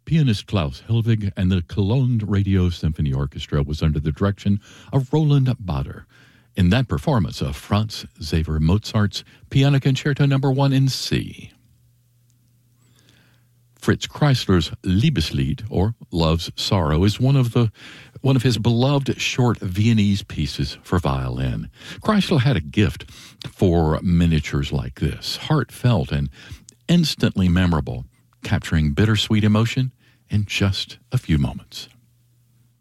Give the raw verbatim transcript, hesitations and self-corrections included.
Pianist Klaus Helwig and the Cologne Radio Symphony Orchestra was under the direction of Roland Bader. In that performance of Franz Xaver Mozart's Piano Concerto Number One in C. Fritz Kreisler's Liebeslied, or Love's Sorrow, is one of the one of his beloved short Viennese pieces for violin. Kreisler had a gift for miniatures like this, heartfelt and instantly memorable, capturing bittersweet emotion in just a few moments.